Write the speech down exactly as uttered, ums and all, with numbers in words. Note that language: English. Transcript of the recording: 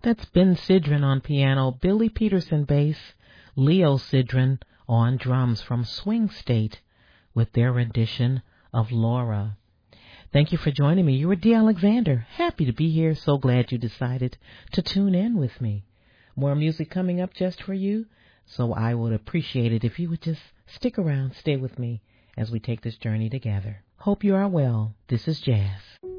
That's Ben Sidran on piano, Billy Peterson bass, Leo Sidran on drums from Swing State with their rendition of Laura. Thank you for joining me. You were Dee Alexander. Happy to be here. So glad you decided to tune in with me. More music coming up just for you, so I would appreciate it if you would just stick around, stay with me as we take this journey together. Hope you are well. This is Jazz.